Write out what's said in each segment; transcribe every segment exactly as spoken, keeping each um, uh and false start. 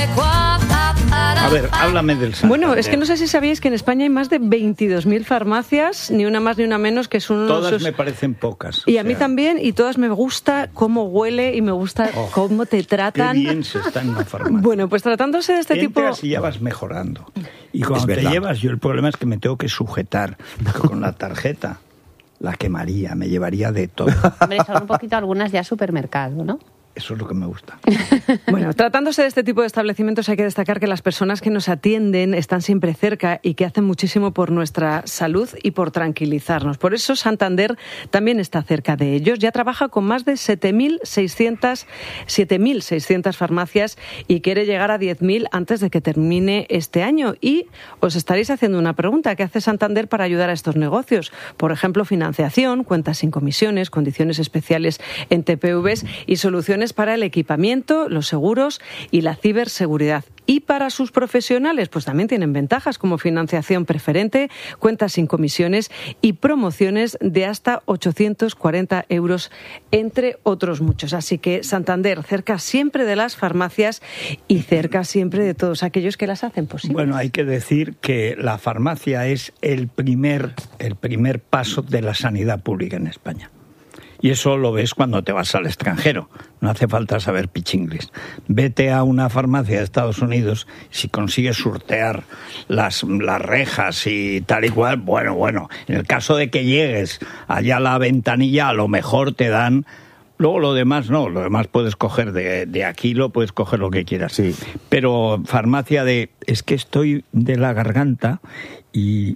A ver, háblame del Santander. Bueno, es que no sé si sabíais que en España hay más de veintidós mil farmacias, ni una más ni una menos, que son unos... Todas me parecen pocas. Y a mí también, y todas me gusta cómo huele y me gusta oh, cómo te tratan. Qué bien se está en una farmacia. Bueno, pues tratándose de este Entras tipo... y ya vas mejorando. Y cuando te llevas, yo el problema es que me tengo que sujetar con la tarjeta. La quemaría, me llevaría de todo. Hombre, son un poquito algunas ya supermercado, ¿no? Eso es lo que me gusta. Bueno, tratándose de este tipo de establecimientos hay que destacar que las personas que nos atienden están siempre cerca y que hacen muchísimo por nuestra salud y por tranquilizarnos. Por eso Santander también está cerca de ellos. Ya trabaja con más de siete mil seiscientas farmacias y quiere llegar a diez mil antes de que termine este año. Y os estaréis haciendo una pregunta. ¿Qué hace Santander para ayudar a estos negocios? Por ejemplo, financiación, cuentas sin comisiones, condiciones especiales en T P Vs y soluciones para el equipamiento, los seguros y la ciberseguridad. Y para sus profesionales, pues también tienen ventajas como financiación preferente, cuentas sin comisiones y promociones de hasta ochocientos cuarenta euros, entre otros muchos. Así que Santander, cerca siempre de las farmacias y cerca siempre de todos aquellos que las hacen posible. Bueno, hay que decir que la farmacia es el primer, el primer paso de la sanidad pública en España. Y eso lo ves cuando te vas al extranjero. No hace falta saber pichinglis. Vete a una farmacia de Estados Unidos, si consigues sortear las, las rejas y tal y cual, bueno, bueno. En el caso de que llegues allá a la ventanilla, a lo mejor te dan... Luego lo demás no, lo demás puedes coger de, de aquí, lo puedes coger lo que quieras. Sí. Pero farmacia de, es que estoy de la garganta y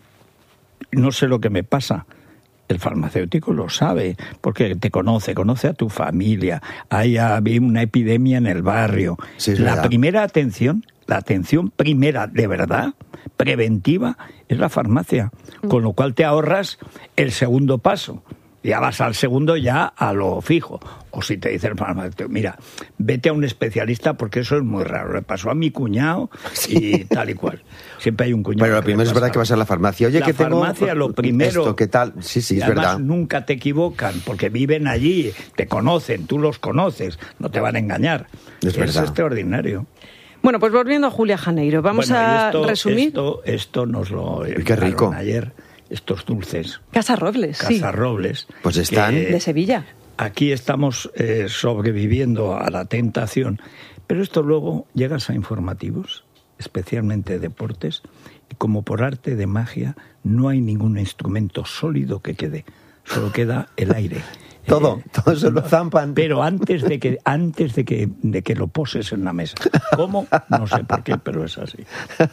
no sé lo que me pasa. El farmacéutico lo sabe, porque te conoce, conoce a tu familia. Hay había una epidemia en el barrio. Sí, es la verdad. primera atención, la atención primera, de verdad, preventiva, es la farmacia. Con lo cual te ahorras el segundo paso. Ya vas al segundo ya a lo fijo. O si te dice el farmacéutico, mira, vete a un especialista porque eso es muy raro. Le pasó a mi cuñado y sí. Tal y cual. Siempre hay un cuñado. Pero lo primero es verdad que vas a la farmacia. Oye, la que tengo farmacia, lo primero. Esto, ¿qué tal? Sí, sí, y es además verdad. Nunca te equivocan porque viven allí, te conocen, tú los conoces, no te van a engañar. Es es verdad. extraordinario. Bueno, pues volviendo a Julia Janeiro, vamos bueno, a esto, resumir. Esto, esto nos lo qué rico. ayer. Estos dulces. Casa Robles, sí. Casa Robles. Pues están... que, de Sevilla. Aquí estamos eh, sobreviviendo a la tentación, pero esto luego llegas a informativos, especialmente deportes, y como por arte de magia no hay ningún instrumento sólido que quede, solo queda el aire. Todo, eh, todo se lo zampan. Pero antes de que antes de que de que lo poses en la mesa. ¿Cómo? No sé por qué, pero es así.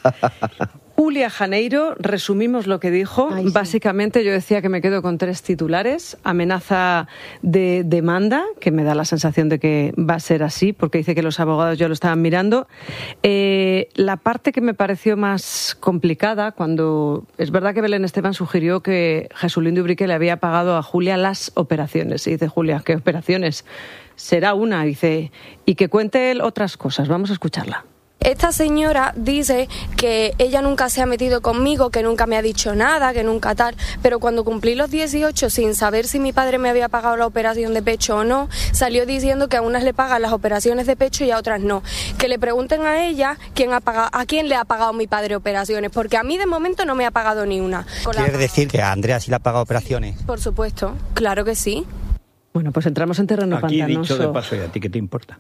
Julia Janeiro, resumimos lo que dijo. Ay, sí. Básicamente yo decía que me quedo con tres titulares. Amenaza de demanda, que me da la sensación de que va a ser así, porque dice que los abogados ya lo estaban mirando. Eh, la parte que me pareció más complicada, cuando es verdad que Belén Esteban sugirió que Jesulindo Ubrique le había pagado a Julia las operaciones. Y dice Julia, ¿qué operaciones? Será una, dice, y que cuente él otras cosas. Vamos a escucharla. Esta señora dice que ella nunca se ha metido conmigo, que nunca me ha dicho nada, que nunca tal, pero cuando cumplí los dieciocho, sin saber si mi padre me había pagado la operación de pecho o no, salió diciendo que a unas le pagan las operaciones de pecho y a otras no. Que le pregunten a ella quién ha pagado, a quién le ha pagado mi padre operaciones, porque a mí de momento no me ha pagado ni una. ¿Quieres decir que a Andrea sí le ha pagado operaciones? Por supuesto, claro que sí. Bueno, pues entramos en terreno Aquí pantanoso. dicho de paso, ¿y a ti qué te importa?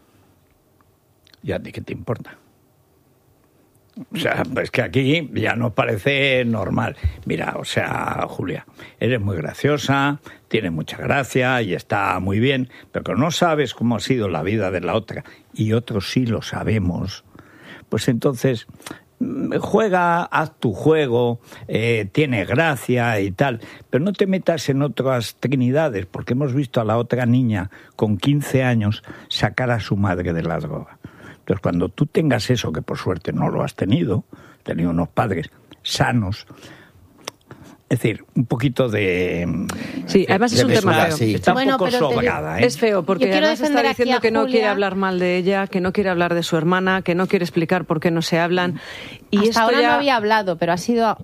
¿Y a ti qué te importa? O sea, pues que aquí ya nos parece normal. Mira, o sea, Julia, eres muy graciosa, tienes mucha gracia y está muy bien, pero que no sabes cómo ha sido la vida de la otra, y otros sí lo sabemos, pues entonces juega, haz tu juego, eh, tiene gracia y tal, pero no te metas en otras trinidades, porque hemos visto a la otra niña con quince años sacar a su madre de la droga. Entonces, cuando tú tengas eso, que por suerte no lo has tenido, has tenido unos padres sanos, es decir, un poquito de... Sí, además es un tema feo. Sí. Está Bueno, un poco pero te- sobrada, ¿eh? Es feo, porque Yo quiero además está defender aquí diciendo a que no Julia. quiere hablar mal de ella, que no quiere hablar de su hermana, que no quiere explicar por qué no se hablan. Y Hasta esto ahora ya... no había hablado, pero ha sido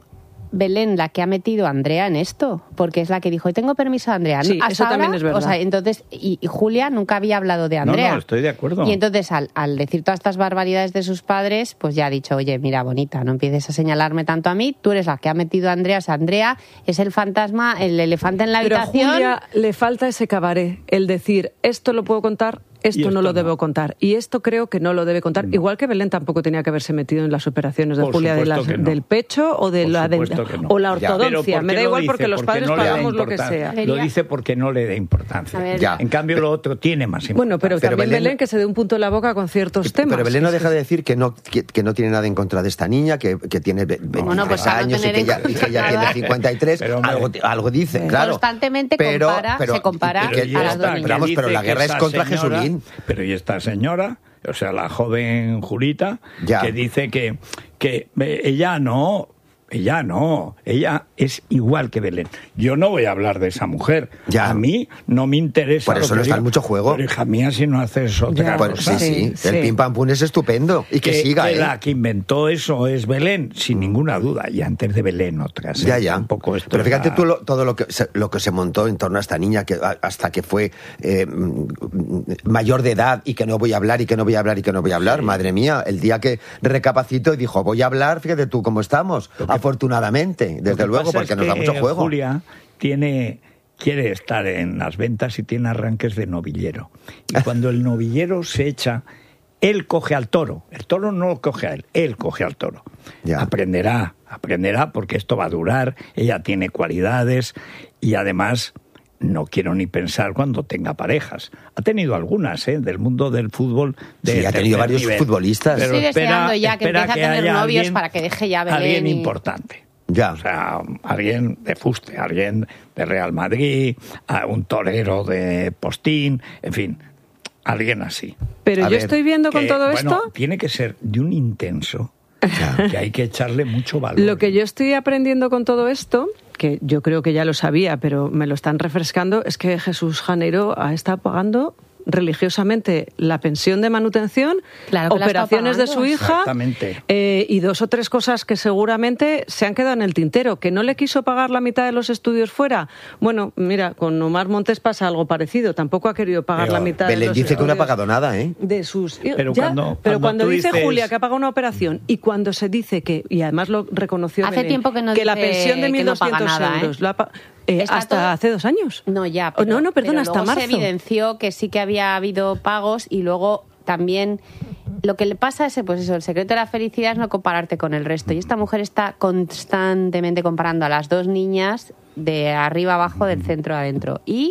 Belén la que ha metido a Andrea en esto, porque es la que dijo, tengo permiso de Andrea. Sí, Hasta eso ahora, también es verdad. O sea, entonces, y, y Julia nunca había hablado de Andrea. No, no, estoy de acuerdo. Y entonces, al, al decir todas estas barbaridades de sus padres, pues ya ha dicho, oye, mira, bonita, no empieces a señalarme tanto a mí, tú eres la que ha metido a Andrea. O sea, Andrea es el fantasma, el elefante en la Pero a habitación. Julia le falta ese cabaret, el decir, esto lo puedo contar, esto, esto no lo no. debo contar. Y esto creo que no lo debe contar. No. Igual que Belén tampoco tenía que haberse metido en las operaciones de Por Julia de supuesto las- que no. del pecho o de Por la supuesto que no. o la Ya. ortodoncia. Pero ¿por Me qué da lo igual dice? porque los Porque padres no le da pagamos lo que importancia. sea. Lo dice porque no le da importancia. A ver. Ya. En cambio, lo otro tiene más importancia. Bueno, pero, Pero también Belén- Belén que se dé un punto en la boca con ciertos temas. Pero Belén no deja de decir que no, que, que no tiene nada en contra de esta niña, que, que tiene ve- Bueno, pues veintitrés para no años y tener que en ella, y cuenta que ella nada. tiene cincuenta y tres. Pero, hombre, algo, algo dice, claro. Constantemente Pero- compara, pero- se compara que- y a las esta dos que niñas. Vamos, pero dice la que guerra es esa contra señora- Jesulín. Pero y esta señora, o sea, la joven Julita, Ya. que dice que, que eh, ella no, ella no, ella es igual que Belén. Yo no voy a hablar de esa mujer. Ya. A mí no me interesa. Por lo eso que no está diga. en mucho juego. Pero hija mía, si no haces otra Ya, Bueno, cosa. sí, sí, Sí, el sí. pim pam pum es estupendo. Y que, siga, que ¿eh? la que inventó eso es Belén, sin ninguna duda. Y antes de Belén otras. ¿eh? Ya, ya. Tampoco esto Pero fíjate era- tú lo- todo lo que, se, lo que se montó en torno a esta niña que a- hasta que fue eh, mm, mayor de edad y que no voy a hablar y que no voy a hablar y que no voy a hablar. Madre mía, el día que recapacitó y dijo voy a hablar, fíjate tú cómo estamos. Lo que- Afortunadamente, Lo desde que luego, pasa porque es nos da que mucho juego. Julia tiene, quiere estar en las ventas y tiene arranques de novillero. Y cuando el novillero se echa, él coge al toro. El toro no lo coge a él, él coge al toro. Ya. Aprenderá, aprenderá porque esto va a durar, ella tiene cualidades y además no quiero ni pensar cuando tenga parejas. Ha tenido algunas, ¿eh? Del mundo del fútbol. De Sí, ha tenido tercer varios nivel. futbolistas. Pero Estoy deseando ya que espera empiece a tener haya novios alguien- para que deje ya Belén Alguien y- importante. Ya. O sea, alguien de fuste, alguien de Real Madrid, a un torero de Postín, en fin, alguien así. Pero A yo ver, estoy viendo con Que, todo bueno, esto, tiene que ser de un intenso que hay que echarle mucho valor. lo que yo estoy aprendiendo con todo esto, que yo creo que ya lo sabía, pero me lo están refrescando, es que Jesús Janeiro ha estado pagando religiosamente la pensión de manutención, Claro que la ha estado operaciones de pagando. su hija Exactamente. eh, y dos o tres cosas que seguramente se han quedado en el tintero. ¿Que no le quiso pagar la mitad de los estudios fuera? Bueno, mira, con Omar Montes pasa algo parecido. Tampoco ha querido pagar Pero la mitad de Belén los dice que no ha estudios pagado nada, ¿eh? de sus Pero Ya, cuando- pero cuando cuando tú dice dices- Julia que ha pagado una operación y cuando se dice que, y además lo reconoció Hace Belén, tiempo que no la dice pensión de que mil no paga doscientos nada, ¿eh? euros lo ha pa- eh, Está hasta todo- hace dos años. No, ya. Oh, no, no, perdona, pero hasta luego marzo. se evidenció que sí que había habido pagos y luego también lo que le pasa es, pues eso, el secreto de la felicidad es no compararte con el resto. Y esta mujer está constantemente comparando a las dos niñas de arriba abajo, del centro adentro. Y,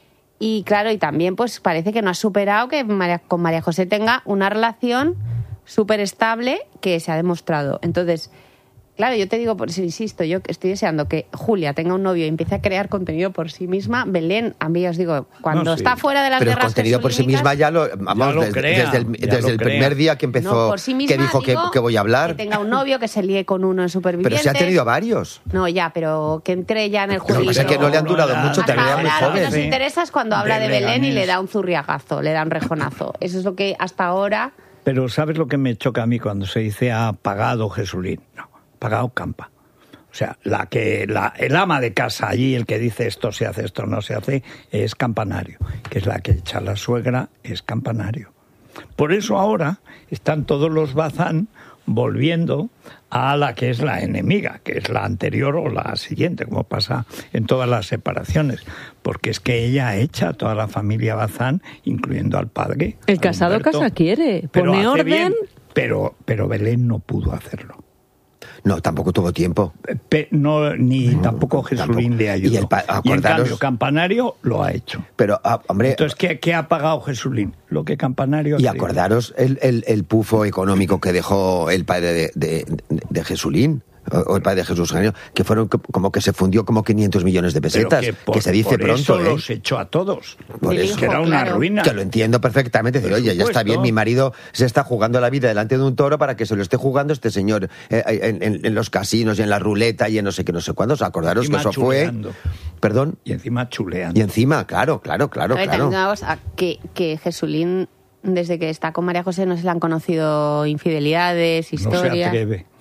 y claro, y también pues parece que no ha superado que María- con María José tenga una relación súper estable que se ha demostrado. Entonces, claro, yo te digo, por eso insisto, yo estoy deseando que Julia tenga un novio y empiece a crear contenido por sí misma. Belén, a mí os digo, cuando No, sí. está fuera de las Pero el guerras contenido por sí jesulínicas, misma ya lo, vamos, lo desde, crea, desde el, ya desde lo el crea. primer día que empezó, no, por sí misma, que dijo que, digo, que voy a hablar. que tenga un novio, que se líe con uno en Pero Supervivientes. se ha tenido varios. No, ya, pero que entre ya en el Lo que juego. pasa es que no le han durado No, mucho, no, también Hasta era muy ahora lo que joven. nos Sí. interesa es cuando habla De de Belén y Leganés. le da un zurriagazo, le da un rejonazo. Eso es lo que hasta ahora... Pero ¿sabes lo que me choca a mí cuando se dice ha pagado Jesulín? No, ha pagado Campa. O sea, la que la, el ama de casa allí, el que dice esto se hace, esto no se hace, es Campanario, que es la que echa la suegra, es Campanario. Por eso ahora están todos los Bazán volviendo a la que es la enemiga, que es la anterior o la siguiente, como pasa en todas las separaciones, porque es que ella echa a toda la familia Bazán, incluyendo al padre. El a casado Humberto. casa quiere, Pero pone hace orden. bien, pero, pero Belén no pudo hacerlo. No, tampoco tuvo tiempo. Pe- no, ni tampoco Jesulín tampoco. le ayudó. Y el pa- Y en acordaros- cambio, Campanario lo ha hecho. Pero, ah, hombre, Entonces, ¿qué, qué ha pagado Jesulín? Lo que Campanario ha y querido. acordaros el, el, el pufo económico que dejó el padre de, de, de- de Jesulín, o o el padre de Jesús Janeiro, que fueron co- como que se fundió como quinientos millones de Pero pesetas, que, por- se dice por pronto, eso ¿eh? los echó a todos. Por El eso. Que era hijo, una claro. ruina. Que lo entiendo perfectamente. Decir, Por oye, ya está supuesto. bien, mi marido se está jugando la vida delante de un toro para que se lo esté jugando este señor eh, en, en- en los casinos y en la ruleta y en no sé qué, no sé cuándo. Acordaros Encima que eso chuleando. fue... Perdón. Y encima chuleando. Y encima, claro, claro, claro, A ver, claro. también una cosa, que, que Jesulín, desde que está con María José, no se le han conocido infidelidades, No se historias. atreve.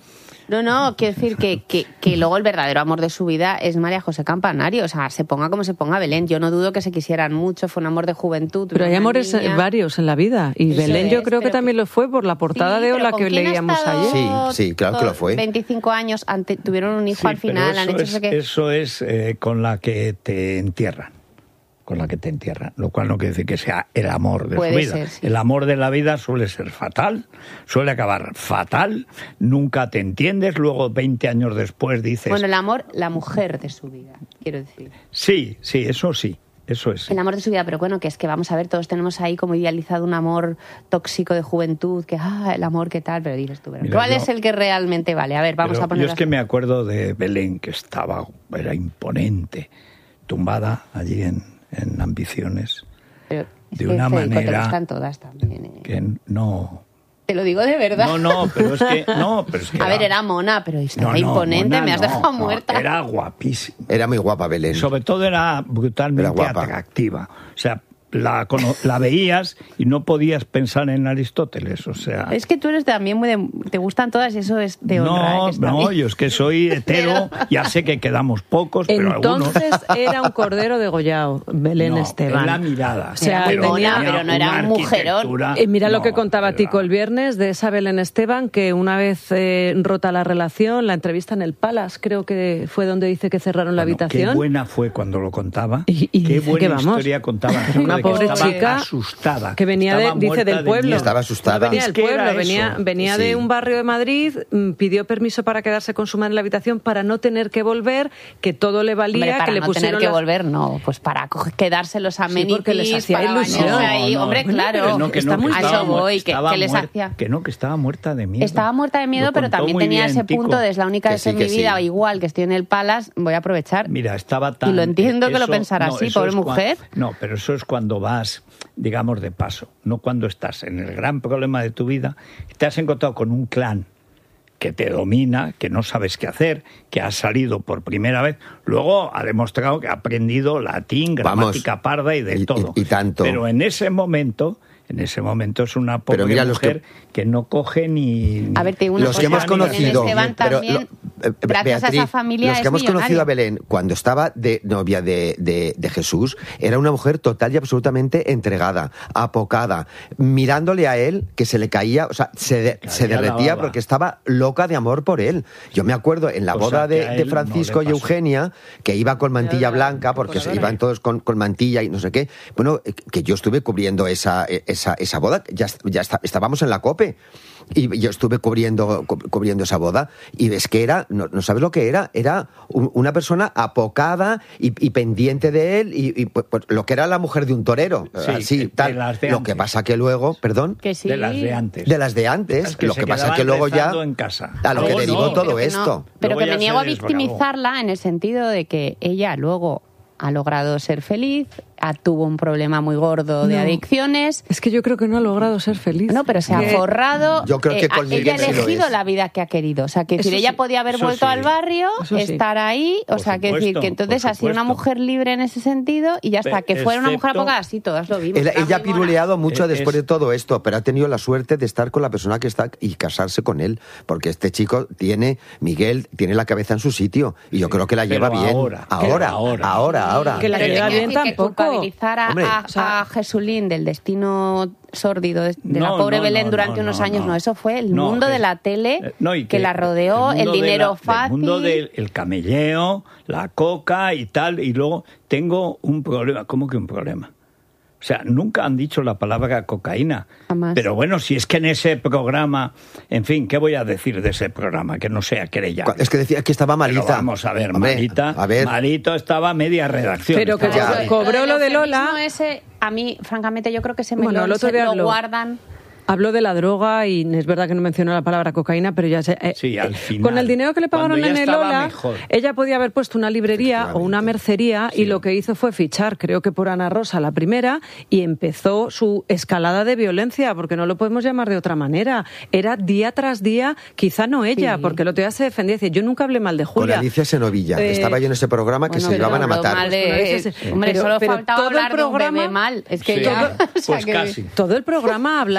No, no, quiero decir que, que, que luego el verdadero amor de su vida es María José Campanario. O sea, se ponga como se ponga Belén. Yo no dudo que se quisieran mucho, fue un amor de juventud. Pero hay amores niña. varios en la vida. Y Eso Belén yo es, creo que también lo fue por la portada sí, de Hola que leíamos ayer. Sí, sí, claro que lo fue. veinticinco años, ante, tuvieron un hijo sí, al final. Eso han hecho es, eso que... eso es eh, con la que te entierran. Con la que te entierran, lo cual no quiere decir que sea el amor de Puede su vida. Ser, sí. El amor de la vida suele ser fatal, suele acabar fatal, nunca te entiendes, luego veinte años después dices... Bueno, el amor, la mujer de su vida, quiero decir. Sí, sí, eso sí, eso es. El amor de su vida, pero bueno, que es que vamos a ver, todos tenemos ahí como idealizado un amor tóxico de juventud, que, ah, el amor, ¿qué tal? Pero dices tú, pero Mira, ¿cuál yo, es el que realmente vale? A ver, vamos a poner... Yo es que me acuerdo de Belén, que estaba, era imponente, tumbada allí en... en Ambiciones, pero es de que una Federico, manera te gustan todas también, ¿eh? que no... Te lo digo de verdad. No, no, pero es que... No, pero es que a era... ver, era mona, pero estaba no, no, imponente, mona, me has no, dejado no, muerta. Era guapísima. Era muy guapa Belén. Sobre todo era brutalmente era guapa. atractiva. O sea, la, la veías y no podías pensar en Aristóteles, o sea... Es que tú eres también muy de... Te gustan todas y eso es de honra. No, ¿eh? no, bien. yo es que soy hetero, ya sé que quedamos pocos, pero Entonces algunos... era un cordero degollado, Belén no, Esteban. en la mirada. O sea, muy mona, tenía pero no era un mujerón. Y mira no, lo que contaba era... Tico el viernes de esa Belén Esteban, que una vez eh, rota la relación, la entrevista en el Palace, creo que fue donde dice que cerraron la bueno, habitación. Qué buena fue cuando lo contaba. Y, y qué buena que, vamos, historia contaba. Una de pobre que estaba chica asustada. que venía de, dice del pueblo. De estaba asustada. No venía del es que pueblo, venía, eso. venía sí. de un barrio de Madrid, pidió permiso para quedarse con su madre en la habitación para no tener que volver, que todo le valía, hombre, para que le no pusieron tener que las... volver, no, pues para quedarse los amenities, sí, porque les hacía para ilusión. ahí, No, no, hombre, no, claro, no, que está no, muy que a estaba eso voy, que, estaba que les muer- hacía... Que no, que estaba muerta de miedo. Estaba muerta de miedo, Lo pero contó también muy tenía bien, ese Tico. punto de es la única Que vez sí, en que mi vida, sí. igual que estoy en el Palace, voy a aprovechar. Mira, estaba tan... Y lo entiendo que lo eso- pensara no, así, eso pobre es mujer. cuan- no, pero eso es cuando vas, digamos, de paso, no cuando estás en el gran problema de tu vida, te has encontrado con un clan que te domina, que no sabes qué hacer, que has salido por primera vez, luego ha demostrado que ha aprendido latín, gramática Vamos, parda y de y, todo. Y, y tanto. Pero en ese momento... En ese momento es una pobre Pero mira, los mujer que... que no coge ni... A ver, te digo una los cosa, que hemos Belén conocido, Esteban pero también, lo- eh, gracias Beatriz, a esa familia los que es hemos millonaria. conocido a Belén cuando estaba de novia de, de, de Jesús, era una mujer total y absolutamente entregada, apocada, mirándole a él que se le caía, o sea, se, de- Caía se la derretía baba. porque estaba loca de amor por él. Yo me acuerdo en la Cosa boda que de, a de él Francisco no le y pasó. Eugenia, que iba con mantilla Pero, blanca porque pues, se iban todos con, con mantilla y no sé qué. Bueno, eh, que yo estuve cubriendo esa, esa, esa boda, ya, ya está, estábamos en la COPE. Y yo estuve cubriendo, cu- cubriendo esa boda y ves que era, no, no sabes lo que era, era un- una persona apocada y, y pendiente de él y, y, pues, pues, lo que era la mujer de un torero, Sí, así, de tal. las de Lo antes. que pasa que luego, perdón, Que sí. De las de antes. de las de antes, Es que lo se que pasa quedaban que luego ya rezando en casa. a lo que Luego derivó no, todo pero que no- esto. pero Luego que ya me se niego a desbravó. victimizarla en el sentido de que ella luego ha logrado ser feliz, ha, tuvo un problema muy gordo de No. adicciones. Es que yo creo que no ha logrado ser feliz. No, pero se ha Que- forrado. Yo creo que con a- Miguel ella ha sí lo elegido es. la vida que ha querido. O sea, que decir, Eso ella sí, podía haber eso vuelto sí. al barrio, Eso sí. estar ahí. O Por sea, que decir supuesto, que entonces por ha sido una supuesto. mujer libre en ese sentido y ya está. Pe- Que fuera una mujer excepto- apocada, sí, todas lo vimos. Ella, está ella ha muy mona. piruleado mucho Es- después es- de todo esto, pero ha tenido la suerte de estar con la persona que está y casarse con él, porque este chico tiene, Miguel, tiene la cabeza en su sitio y yo creo que la lleva pero bien. ahora, ahora, ahora. ahora, ahora. Que la Pero te lleva quiero bien decir que tampoco. culpabilizar a, Hombre, a- o sea- a Jesulín del destino sórdido de, de la No, pobre no, Belén no, durante no, unos no, años, no. no. Eso fue el No, mundo que- de la tele eh, no, y que, la rodeó, el, mundo de dinero la- fácil. El mundo del el camelleo, la coca y tal, y luego tengo un problema. ¿Cómo que un problema? O sea, nunca han dicho la palabra cocaína. Jamás. Pero bueno, si es que en ese programa, en fin, ¿qué voy a decir de ese programa? Que no sea querella. Es que decía que estaba Pero malita. vamos a ver, Hombre, Malita, a ver. Malito estaba media redacción. Pero que estaba Ya. ahí. cobró lo de Lola. eufemismo Ese, a mí, francamente, yo creo que ese Bueno, melón el otro se día lo lo- guardan. Habló de la droga y es verdad que no mencionó la palabra cocaína, pero ya sé. eh, Sí, al eh, final. Con el dinero que le pagaron Cuando ya en el estaba Lola, mejor. ella podía haber puesto una librería o una mercería y lo que hizo fue fichar, creo que por Ana Rosa la primera, y empezó su escalada de violencia, porque no lo podemos llamar de otra manera. Era día tras día, quizá no ella, Sí. porque el otro día se defendía, decía, yo nunca hablé mal de Con Julia. Alicia Senovilla. Eh, Estaba yo en ese programa que Bueno, se pero llevaban a habló matar. mal de- Pues no, ese- hombre, pero- solo pero faltaba todo el hablar de un programa- bebé mal. Es que Sí. ya... o sea Pues que- casi. Todo el programa hablaba todo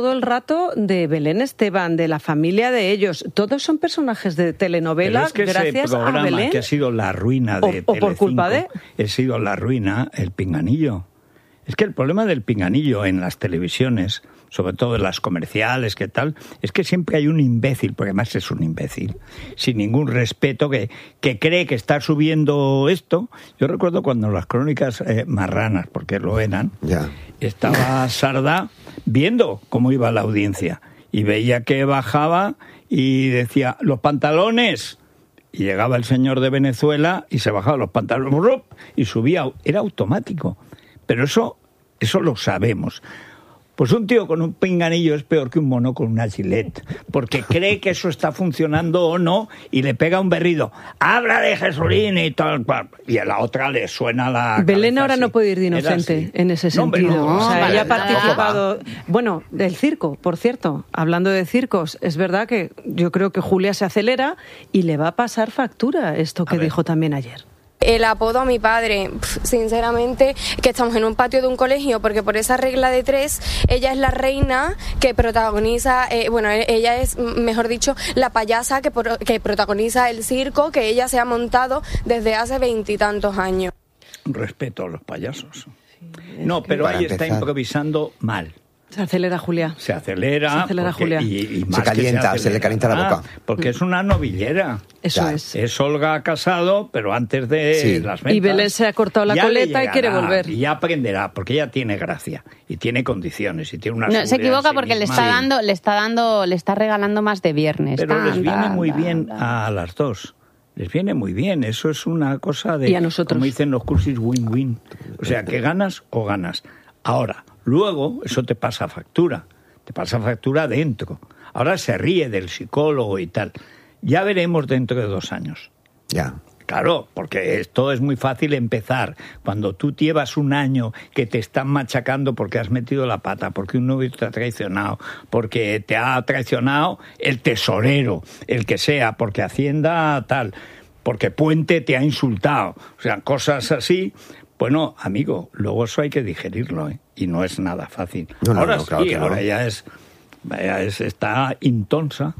todo el rato de Belén Esteban, de la familia de ellos. Todos son personajes de telenovela. Pero es que gracias ese programa a Belén. que ha sido la ruina de o, o por culpa de... ha sido la ruina, el pinganillo. Es que el problema del pinganillo en las televisiones, sobre todo en las comerciales, que tal, es que siempre hay un imbécil, porque además es un imbécil, sin ningún respeto, que, que cree que está subiendo esto. Yo recuerdo cuando las crónicas eh, marranas, porque lo eran, Ya. estaba Sardá viendo cómo iba la audiencia y veía que bajaba y decía, los pantalones... Y llegaba el señor de Venezuela y se bajaba los pantalones y subía, era automático. Pero eso, eso lo sabemos. Pues un tío con un pinganillo es peor que un mono con una Gillette, porque cree que eso está funcionando o no y le pega un berrido. ¡Habla de Jesulín y tal cual! Y a la otra le suena la Belén ahora así. no puede ir de inocente en ese No, hombre, sentido. no, o sea, vale, ella ha no, participado... Bueno, del circo, por cierto. Hablando de circos, es verdad que yo creo que Julia se acelera y le va a pasar factura esto que ver. dijo también ayer. El apodo a mi padre, pf, sinceramente, que estamos en un patio de un colegio, porque por esa regla de tres, ella es la reina que protagoniza, eh, bueno, ella es, mejor dicho, la payasa que, pro, que protagoniza el circo que ella se ha montado desde hace veintitantos años. Respeto a los payasos. No, pero Para ahí está empezar. improvisando mal. Se acelera, Julia. Se acelera, Se acelera, porque- Julia. Y, y más Se calienta, que acelera. se le calienta la boca. Ah, porque es una novillera. Eso Ya. es. Es Olga Casado, pero antes de Sí. las ventas. Y Belén se ha cortado la ya le coleta y quiere llegará, volver. Y ya aprenderá, porque ella tiene gracia y tiene condiciones y tiene una No, se seguridad equivoca en sí porque le misma. está dando, le está dando, le está regalando más de viernes. Pero Tan, les viene tan, muy tan, bien tan. a las dos. Les viene muy bien. Eso es una cosa de... Y a nosotros. Como dicen los cursis, win-win. O sea, que ganas o ganas. Ahora, luego, eso te pasa factura. Te pasa factura dentro. Ahora se ríe del psicólogo y tal. Ya veremos dentro de dos años. Ya. Claro, porque esto es muy fácil empezar. Cuando tú llevas un año que te están machacando porque has metido la pata, porque un novio te ha traicionado, porque te ha traicionado el tesorero, el que sea, porque Hacienda tal, porque Puente te ha insultado. O sea, cosas así. Bueno, amigo, luego eso hay que digerirlo, ¿eh? Y no es nada fácil. No, no, ahora no, sí, claro que no. ahora ya es, ya es, está intonsa.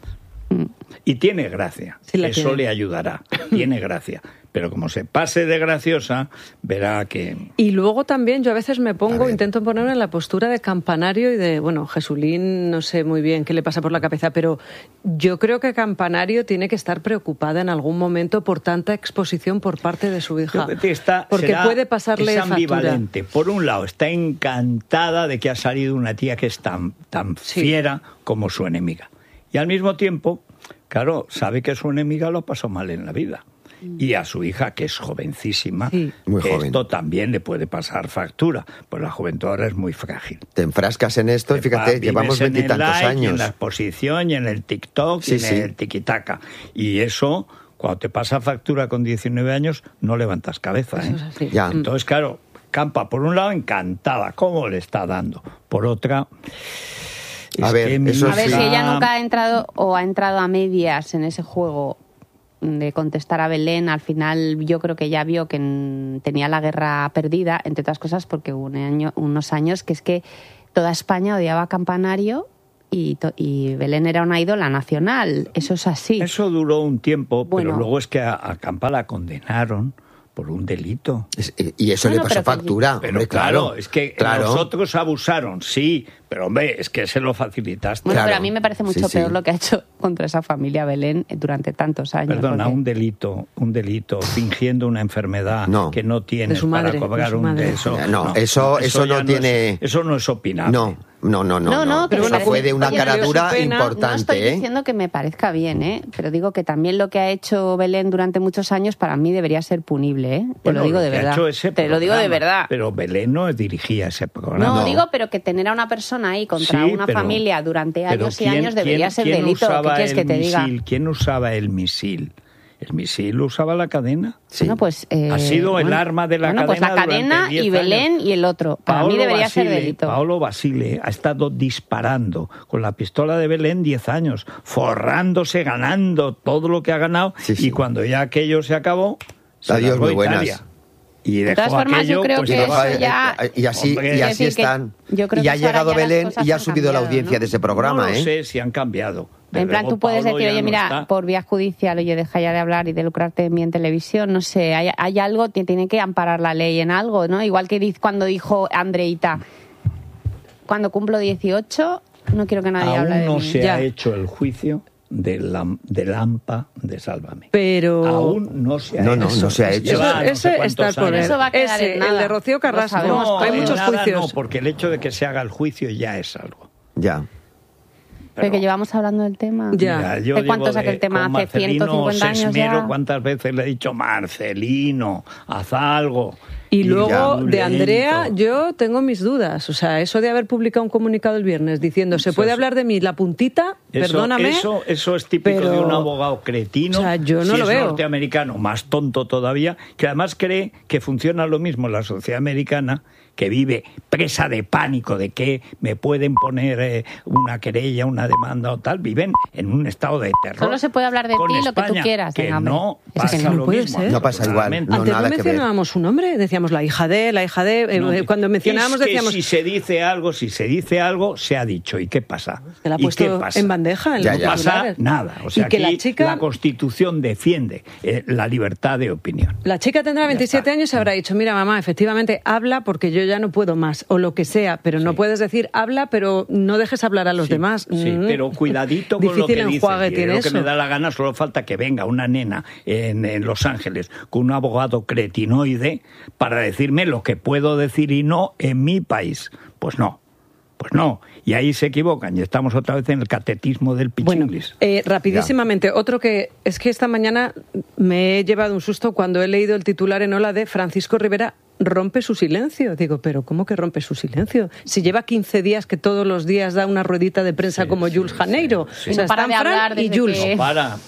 Y tiene gracia, Sí la eso tiene. le ayudará, tiene gracia. Pero como se pase de graciosa, verá que... Y luego también yo a veces me A pongo, ver. intento ponerme en la postura de Campanario y de, bueno, Jesulín no sé muy bien qué le pasa por la cabeza, pero yo creo que Campanario tiene que estar preocupada en algún momento por tanta exposición por parte de su hija. Yo creo que está- porque será- puede pasarle es factura. ambivalente. Por un lado, está encantada de que ha salido una tía que es tan, tan Sí. fiera como su enemiga. Y al mismo tiempo, claro, sabe que su enemiga lo pasó mal en la vida. Y a su hija, que es jovencísima, Sí. Muy joven. esto también le puede pasar factura. Pues la juventud ahora es muy frágil. Te enfrascas en esto y fíjate, Vives llevamos en el veintitantos like, y en años. la exposición y en el TikTok Sí, y en sí. el tiquitaca. Y eso, cuando te pasa factura con diecinueve años, no levantas cabeza. Eso ¿eh? es así. Ya. Entonces, claro, Campa, por un lado, encantada, cómo le está dando. Por otra... A es ver, que mi eso A ver, sí. si hija- ella nunca ha entrado o ha entrado a medias en ese juego de contestar a Belén, al final yo creo que ya vio que mm, tenía la guerra perdida, entre otras cosas porque hubo un año, unos años que es que toda España odiaba a Campanario y, to- y Belén era una ídola nacional. Eso es así. Eso duró un tiempo, Bueno. pero luego es que a, a Campa la condenaron por un delito. Es- Y eso Bueno, le pasó pero que- factura. Pero hombre, claro, claro, es que claro. los otros abusaron, sí, pero hombre, es que se lo facilitaste. Bueno, Claro. pero a mí me parece mucho Sí, sí. peor lo que ha hecho contra esa familia Belén durante tantos años. Perdona, porque- un delito, un delito, fingiendo una enfermedad No. que no tienes De su madre, para cobrar de su un madre. de eso. No, eso- eso no ya tiene- es- eso no es opinable. No, no, no, no. No, no, que Eso me parece- fue de una Oye, caradura pero su pena- No importante, estoy ¿eh? diciendo que me parezca bien, ¿eh? Pero digo que también lo que ha hecho Belén durante muchos años para mí debería ser punible, ¿eh? Te Bueno, lo digo de que ha verdad. hecho ese Te lo digo de programa, verdad. Pero Belén no dirigía ese programa. No, No. digo, pero que tener a una persona ahí contra Sí, una pero- familia durante pero años y ¿quién- años debería quién- ser quién delito. ¿Qué usaba quieres que el te diga? misil? ¿Quién usaba el misil? ¿El misil lo usaba la cadena? Sí. Bueno, pues, eh, Ha sido el bueno, arma de la bueno, pues cadena la cadena durante diez y Belén años. y el otro. Para mí Paolo debería ser Basile- delito. Paolo Basile ha estado disparando con la pistola de Belén diez años, forrándose, ganando todo lo que ha ganado, Sí, sí. y cuando ya aquello se acabó, se Adiós, largó muy a buenas. Italia. Y De todas dejó formas, aquello, yo creo pues, que Y, eso deja- ya- y así, Hombre, y así es decir, que están. yo creo y ha que eso ahora llegado ya las Belén cosas y ha han subido la cambiado, audiencia ¿no? de ese programa, no lo ¿eh? sé si han cambiado. Desde En plan, luego, tú puedes Paolo decir, ya oye, no mira, está. por vía judicial, oye, deja ya de hablar y de lucrarte en mi en televisión, no sé, hay, hay algo que tiene que amparar la ley en algo, ¿no? Igual que diz- cuando dijo Andreita, cuando cumplo dieciocho, no quiero que nadie Aún hable de no mí. se Ya. ha hecho el juicio del, lam- del AMPA de Sálvame. Pero... Aún no se ha No, hecho. no, no se ha hecho. Lleva Eso- no ese sé cuántos está el poder. años. Eso va a quedar Ese, en nada. el de Rocío Lo Carrasco. sabemos. No, Hay en muchos nada juicios. no, porque el hecho de que se haga el juicio ya es algo. Ya. Pero que llevamos hablando del tema. Ya. Mira, yo ¿De cuánto llevo saca el tema? con ¿Hace ciento cincuenta Marcelino años Sesmero, ya? ¿cuántas veces le he dicho, Marcelino, haz algo? Y ya, luego muy de Andrea, lento. yo tengo mis dudas. O sea, eso de haber publicado un comunicado el viernes diciendo, se Eso puede es- hablar de mí, la puntita, Eso, perdóname. Eso, eso es típico pero- de un abogado cretino. O sea, yo no si lo es veo. norteamericano, más tonto todavía, que además cree que funciona lo mismo en la sociedad americana, que vive presa de pánico de que me pueden poner eh, una querella, una demanda o tal. Viven en un estado de terror. Solo se puede hablar de con ti lo que tú España, quieras, Que venga, hombre. no Es que pasa no lo puede mismo. ser. No pasa igual. Realmente. No, Antes nada no que ver. mencionábamos su nombre, decíamos la hija de, la hija de. eh, No, eh, cuando mencionábamos es que decíamos si se dice algo, si se dice algo, se ha dicho. ¿Y qué pasa? que la ha ¿Y puesto qué pasa? en bandeja en Ya, los ya. No pasa titulares. nada. O sea, y que aquí la chica, la Constitución defiende eh, la libertad de opinión. la chica tendrá veintisiete está. años y habrá dicho, mira mamá, efectivamente habla porque yo ya no puedo más, o lo que sea, pero no Sí. puedes decir habla, pero no dejes hablar a los Sí, demás. Sí, Mm. pero cuidadito con lo Difícil que dices. enjuague Y tiene lo que eso. me da la gana, solo falta que venga una nena en, en Los Ángeles con un abogado cretinoide para decirme lo que puedo decir y no en mi país. Pues no, pues no. Y ahí se equivocan y estamos otra vez en el catetismo del Bueno, pichinglis. eh, rapidísimamente, otro que es que esta mañana me he llevado un susto cuando he leído el titular en Ola de Francisco Rivera rompe su silencio. Digo, pero ¿cómo que rompe su silencio? Si lleva quince días que todos los días da una ruedita de prensa Sí, como sí, Jules sí, Janeiro. sí. O sea, No para están de Fran hablar y desde Jules. que- No para.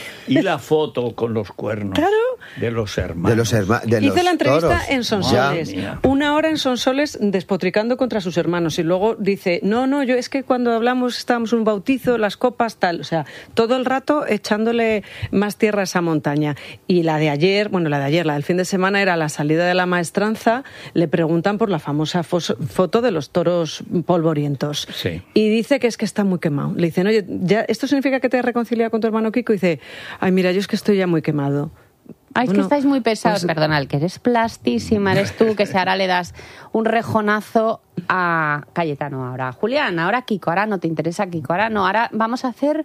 Y la foto con los cuernos Claro. de los hermanos. De los hermanos. De los Hice la entrevista toros. en Sonsoles, Madre mía. una hora en Sonsoles despotricando contra sus hermanos y luego dice, no, no, yo es que cuando hablamos estábamos en un bautizo, las copas, tal, o sea, todo el rato echándole más tierra a esa montaña. Y la de ayer, bueno, la de ayer, la del fin de semana era la salida de la maestranza, le preguntan por la famosa fos- foto de los toros polvorientos. Sí. Y dice que es que está muy quemado. Le dicen, oye, ¿ya, ¿esto significa que te has reconciliado con tu hermano Kiko? Y dice, ay, mira, yo es que estoy ya muy quemado. Ay, es Bueno, que estáis muy pesados, pues- perdona, el que eres plastísima, eres tú, que si ahora le das un rejonazo a Cayetano ahora. Julián, ahora Kiko, ahora no te interesa Kiko, ahora no, ahora vamos a hacer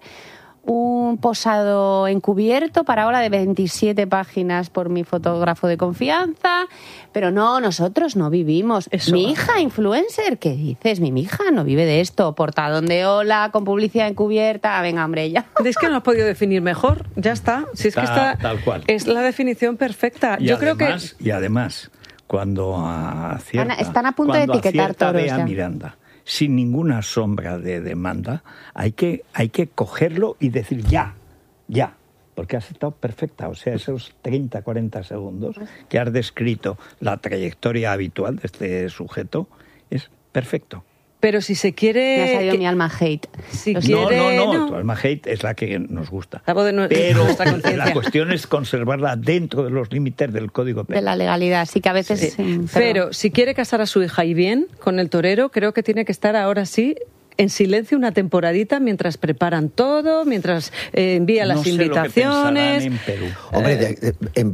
un posado encubierto para ahora de veintisiete páginas por mi fotógrafo de confianza, pero no, nosotros no vivimos. Eso. Mi hija influencer, ¿qué dices? Mi hija no vive de esto, portadón de Hola, con publicidad encubierta, venga hombre, ya. Es que no has podido definir mejor, ya está. Si es que Está está, tal cual. es la definición perfecta. Y Yo creo que además, y además, cuando acierta, Están- están a punto de cuando etiquetar acierta toros Bea ya. Miranda, sin ninguna sombra de demanda, hay que, hay que cogerlo y decir ya, ya, porque has estado perfecta. O sea, esos treinta, cuarenta segundos que has descrito la trayectoria habitual de este sujeto es perfecto. pero si se quiere Me ha salido que- mi alma hate. si Lo No, quiere- no, no, no. tu alma hate es la que nos gusta. La voz de nue- Pero nuestra conciencia. la cuestión es conservarla dentro de los límites del Código de Penal. la legalidad, sí que a veces... Sí. mm, Pero si quiere casar a su hija y bien con el torero, creo que tiene que estar ahora sí en silencio una temporadita mientras preparan todo, mientras eh, envía No las sé lo que invitaciones. pensarán en Perú. Hombre, de- de- en,